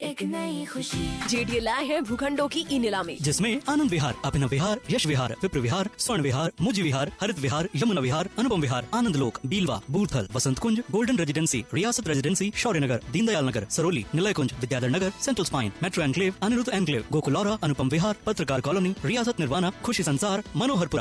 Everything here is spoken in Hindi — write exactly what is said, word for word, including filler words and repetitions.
एक नई खुशी। जेडीए लाए हैं भूखंडों की ई नीलामी, जिसमें आनंद विहार, अभिनव विहार, यश विहार, विप्र विहार, स्वर्ण विहार, मुज विहार, हरित विहार, यमुना विहार, अनुपम विहार, आनंद लोक, बीलवा, बूर्थल, वसंत कुंज, गोल्डन रेजिडेंसी, रियासत रेजिडेंसी, शौर्य नगर, दीनदयाल नगर, सरोली, निलय कुंज, Vidyadhar Nagar, central spine, metro enclave, Anirudh enclave, गोकुलौरा, अनुपम विहार, पत्रकार कॉलोनी, रियासत निर्वाणा, खुशी संसार, मनोहरपुरा।